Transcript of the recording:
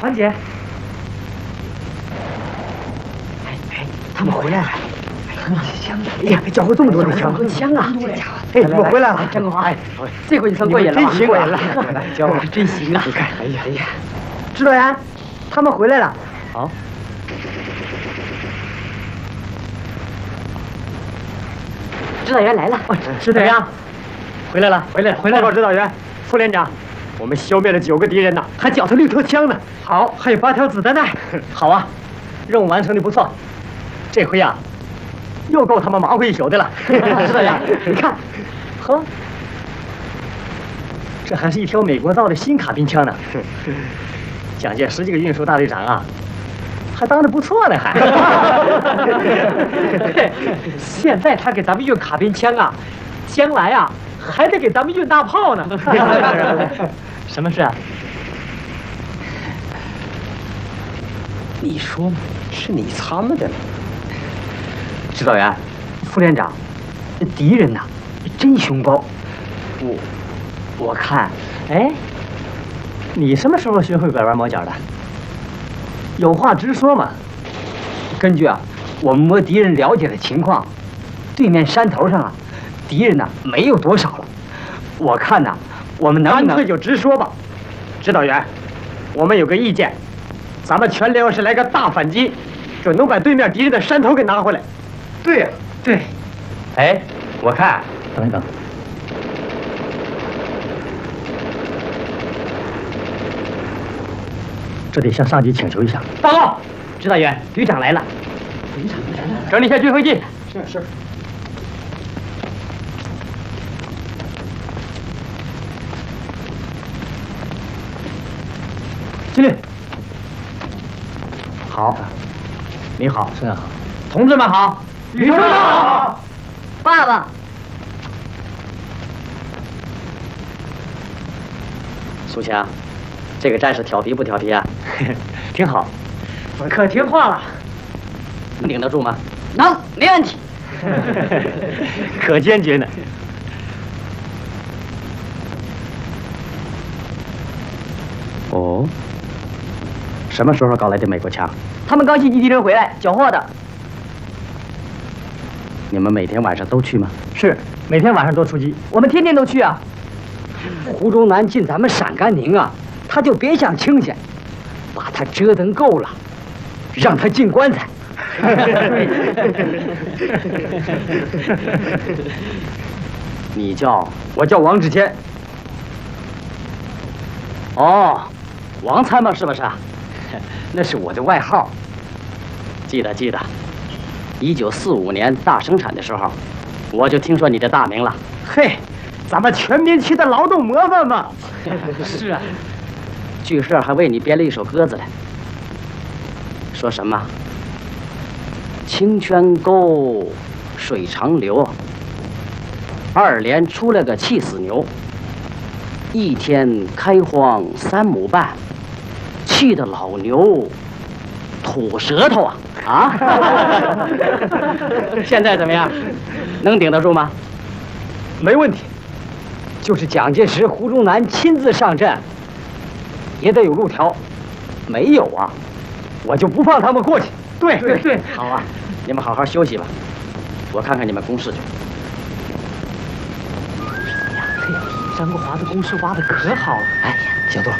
团结。他们回来了。枪！哎呀，缴获这么多的枪！枪啊！哎，你们回来了，张国华。这回你算过瘾了，真行啊！交了，真行啊！你看，哎呀，指导员，他们回来了。好。指导员来了。指导员，回来了，回来了。报告指导员，副连长，我们消灭了9个敌人呢，还缴他6条枪呢。好，还有8条子弹呢。好啊，任务完成的不错。这回呀，又够他们忙活一宿的了。指导员，你看，呵，这还是一条美国造的新卡宾枪呢。蒋介石这个运输大队长啊，还当得不错呢，还。现在他给咱们运卡宾枪啊，将来啊还得给咱们运大炮呢。什么事啊？你说嘛，是你参谋的。指导员，副连长，敌人呐，真凶暴。我看，哎，你什么时候学会拐弯抹角的？有话直说嘛。根据我们摸敌人了解的情况，对面山头上敌人没有多少了。我看我们能不能干脆就直说吧。指导员，我们有个意见，咱们全连要是来个大反击，就能把对面敌人的山头给拿回来。对呀，对。哎，我看，等一等。这得向上级请求一下。报告，指导员，旅长来了。旅长来了。整理一下军徽记。是。进律。好。你好，孙好。同志们好。旅长好。 爸爸。 苏强，这个战士调皮不调皮啊？挺好，可听话了。能顶得住吗？ 能，没问题。 可坚决呢。哦，什么时候搞来的美国枪？ 他们刚袭击敌人回来，缴获的。 你们每天晚上都去吗？是，每天晚上都出击。 我们天天都去啊。 胡宗南进咱们陕甘宁他就别想清闲，把他折腾够了，让他进棺材。我叫王志谦。哦，王参谋是不是？那是我的外号。记得。1945年大生产的时候，我就听说你的大名了。嘿，咱们全民区的劳动模范嘛。是啊。剧社还为你编了一首歌子来，说什么？清泉沟水长流，2连出了个气死牛，1天开荒3亩半，气得老牛吐舌头啊！现在怎么样？能顶得住吗？没问题。就是蒋介石、胡宗南亲自上阵，也得有路条。没有我就不放他们过去。对。好你们好好休息吧，我看看你们工事去。哎呀，张国华的工事挖得可好了。哎呀，小杜，